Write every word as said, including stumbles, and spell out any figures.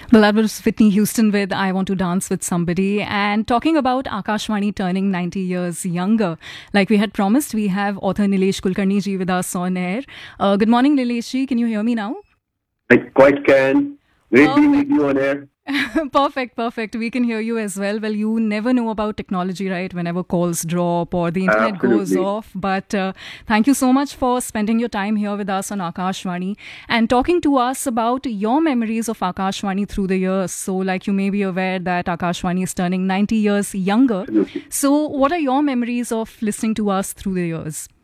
Well, that was Whitney Houston with I Want to Dance with Somebody. And talking about Akashvani turning ninety years younger, like we had promised, we have author Nilesh Kulkarni ji with us on air. Uh, good morning, Nilesh ji. Can you hear me now? I quite can. Great being with you on air. Perfect, perfect. We can hear you as well. Well, you never know about technology, right? Whenever calls drop or the internet Absolutely. goes off. But uh, thank you so much for spending your time here with us on Akashvani and talking to us about your memories of Akashvani through the years. So, like you may be aware that Akashvani is turning ninety years younger. Absolutely. So, what are your memories of listening to us through the years?